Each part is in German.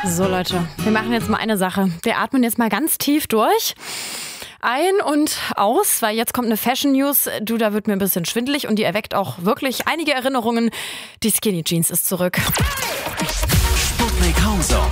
So Leute, wir machen jetzt mal eine Sache. Wir atmen jetzt mal ganz tief durch. Ein und aus, weil jetzt kommt eine Fashion News. Du, da wird mir ein bisschen schwindelig und die erweckt auch wirklich einige Erinnerungen. Die Skinny Jeans ist zurück. Sputnik Homezone.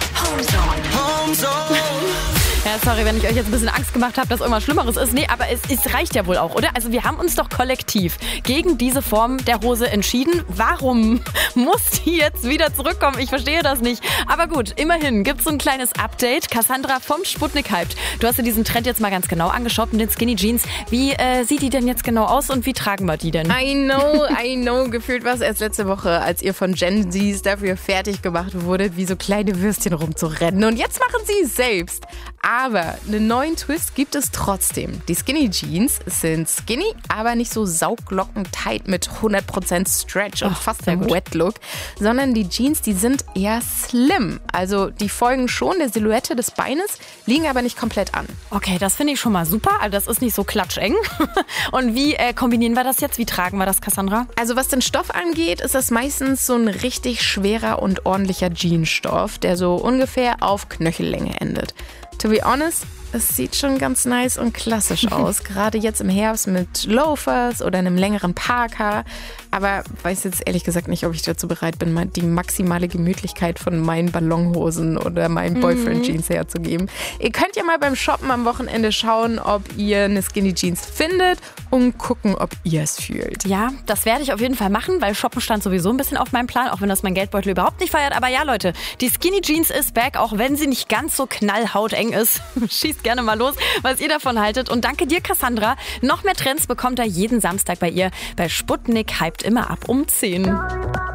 Ja, sorry, wenn ich euch jetzt ein bisschen Angst gemacht habe, dass irgendwas Schlimmeres ist. Nee, aber es reicht ja wohl auch, oder? Also wir haben uns doch kollektiv gegen diese Form der Hose entschieden. Warum muss die jetzt wieder zurückkommen? Ich verstehe das nicht. Aber gut, immerhin gibt es so ein kleines Update. Cassandra vom Sputnik Hyped. Du hast dir diesen Trend jetzt mal ganz genau angeschaut mit den Skinny Jeans. Wie sieht die denn jetzt genau aus und wie tragen wir die denn? I know. Gefühlt war es erst letzte Woche, als ihr von Gen Zs dafür fertig gemacht wurdet, wie so kleine Würstchen rumzurennen. Und jetzt machen sie es selbst. Aber einen neuen Twist gibt es trotzdem. Die Skinny Jeans sind skinny, aber nicht so sauglockentight mit 100% Stretch und fast einem Wet-Look, sondern die Jeans, die sind eher slim. Also die folgen schon der Silhouette des Beines, liegen aber nicht komplett an. Okay, das finde ich schon mal super. Also das ist nicht so klatscheng. Und wie kombinieren wir das jetzt? Wie tragen wir das, Cassandra? Also was den Stoff angeht, ist das meistens so ein richtig schwerer und ordentlicher Jeansstoff, der so ungefähr auf Knöchellänge endet. To be honest, es sieht schon ganz nice und klassisch aus. Gerade jetzt im Herbst mit Loafers oder einem längeren Parker. Aber weiß jetzt ehrlich gesagt nicht, ob ich dazu bereit bin, mal die maximale Gemütlichkeit von meinen Ballonhosen oder meinen Boyfriend-Jeans herzugeben. Ihr könnt ja mal beim Shoppen am Wochenende schauen, ob ihr eine Skinny Jeans findet und gucken, ob ihr es fühlt. Ja, das werde ich auf jeden Fall machen, weil Shoppen stand sowieso ein bisschen auf meinem Plan, auch wenn das mein Geldbeutel überhaupt nicht feiert. Aber ja, Leute, die Skinny Jeans ist back, auch wenn sie nicht ganz so knallhauteng ist. Schießt gerne mal los, was ihr davon haltet. Und danke dir, Cassandra. Noch mehr Trends bekommt ihr jeden Samstag bei ihr bei Sputnik Hyped immer ab um 10.